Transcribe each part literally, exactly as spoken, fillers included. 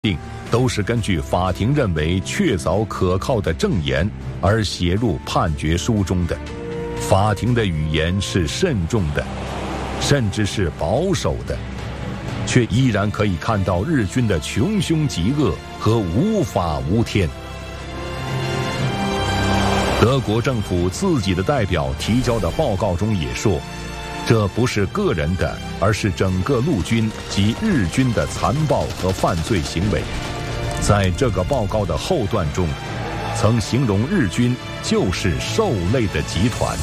定都是根据法庭认为确凿可靠的证言而写入判决书中的。法庭的语言是慎重的，甚至是保守的，却依然可以看到日军的穷凶极恶和无法无天。德国政府自己的代表提交的报告中也说，这不是个人的，而是整个陆军及日军的残暴和犯罪行为。在这个报告的后段中，曾形容日军就是兽类的集团。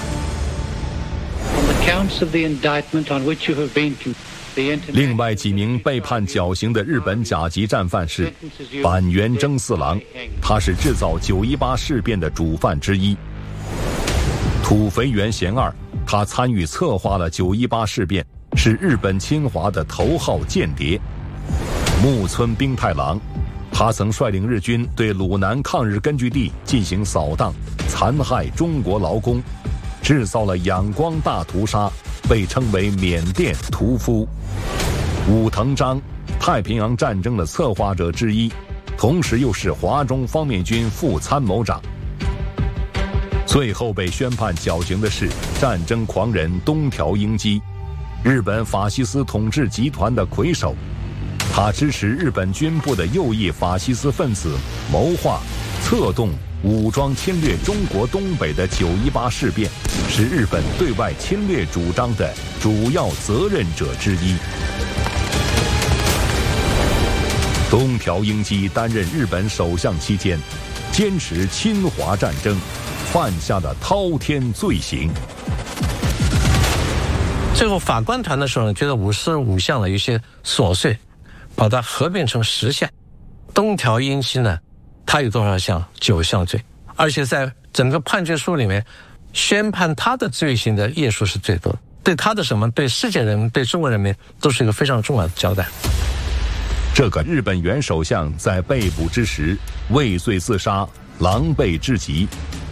另外几名被判绞刑的日本甲级战犯是板垣征四郎，他是制造九一八事变的主犯之一；土肥原贤二，他参与策划了九一八事变，是日本侵华的头号间谍；木村兵太郎，他曾率领日军对鲁南抗日根据地进行扫荡，残害中国劳工，制造了仰光大屠杀，被称为缅甸屠夫。武藤章，太平洋战争的策划者之一，同时又是华中方面军副参谋长。最后被宣判绞刑的是战争狂人东条英机，日本法西斯统治集团的魁首。他支持日本军部的右翼法西斯分子谋划、策动、武装侵略中国东北的九一八事变，是日本对外侵略主张的主要责任者之一。东条英机担任日本首相期间，坚持侵华战争，犯下了滔天罪行。 最后法官谈的时候呢，觉得五十五项的一些琐碎，把它合并成十项。东条英机呢，他有多少项？九项罪，而且在整个判决书里面，宣判他的罪行的页数是最多的。对他的什么？对世界人民、对中国人民都是一个非常重要的交代。 这个日本原首相在被捕之时畏罪自杀，狼狈至极。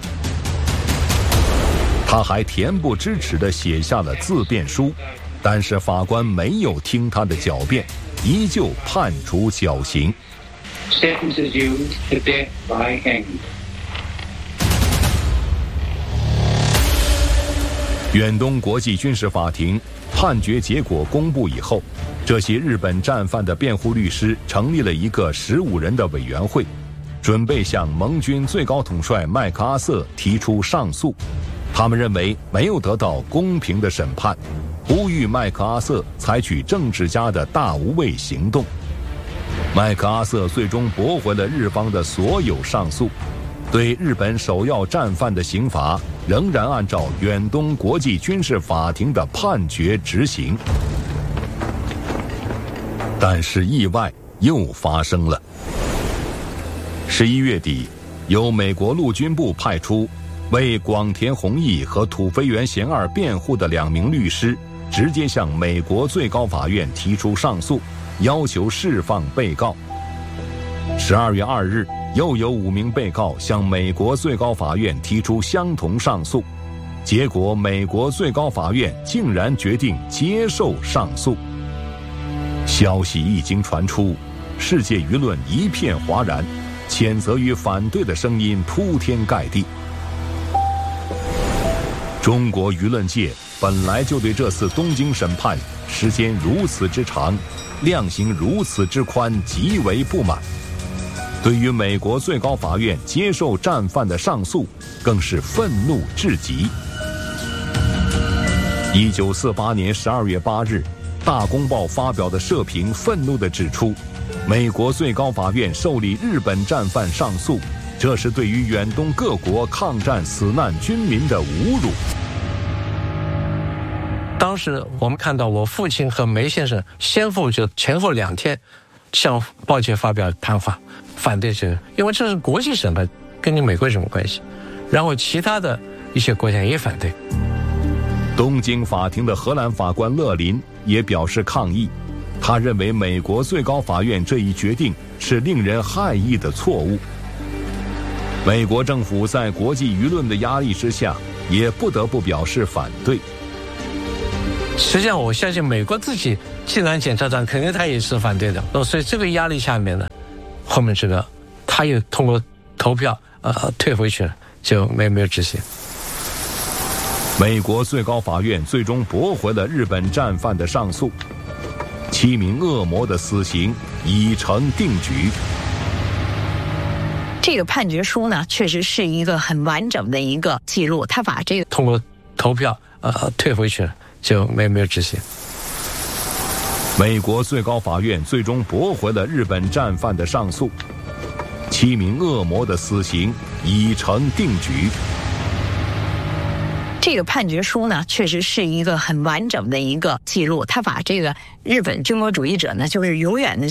他还恬不知耻地写下了自辩书，但是法官没有听他的狡辩，依旧判处绞刑。 Sentences you to death by hanging. 远东国际军事法庭判决结果公布以后，这些日本战犯的辩护律师成立了一个十五人的委员会，准备向盟军最高统帅麦克阿瑟提出上诉。他们认为没有得到公平的审判，呼吁麦克阿瑟采取政治家的大无畏行动。麦克阿瑟最终驳回了日方的所有上诉，对日本首要战犯的刑罚仍然按照远东国际军事法庭的判决执行。但是意外又发生了。十一月底，由美国陆军部派出为广田弘毅和土肥原贤二辩护的两名律师，直接向美国最高法院提出上诉，要求释放被告。十二月二日，又有五名被告向美国最高法院提出相同上诉，结果美国最高法院竟然决定接受上诉。消息一经传出，世界舆论一片哗然，谴责与反对的声音铺天盖地。中国舆论界本来就对这次东京审判时间如此之长，量刑如此之宽极为不满，对于美国最高法院接受战犯的上诉更是愤怒至极。一九四八年十二月八日，大公报发表的社评愤怒地指出，美国最高法院受理日本战犯上诉，这是对于远东各国抗战死难军民的侮辱。 当时我们看到我父亲和梅先生先后就前后两天向报界发表谈话，反对这个，因为这是国际审判，跟你美国有什么关系？然后其他的一些国家也反对。 东京法庭的荷兰法官勒林也表示抗议，他认为美国最高法院这一决定是令人骇异的错误。美国政府在国际舆论的压力之下，也不得不表示反对。 实际上，我相信美国自己既然检察长肯定他也是反对的，所以这个压力下面呢，后面这个他又通过投票呃退回去了，就没没有执行。 美国最高法院最终驳回了日本战犯的上诉，七名恶魔的死刑已成定局。 这个判决书呢，确实是一个很完整的一个记录，他把这个通过投票呃退回去了，就没没有执行。 美国最高法院最终驳回了日本战犯的上诉，七名恶魔的死刑已成定局。 这个判决书呢，确实是一个很完整的一个记录，他把这个日本军国主义者呢，就是永远的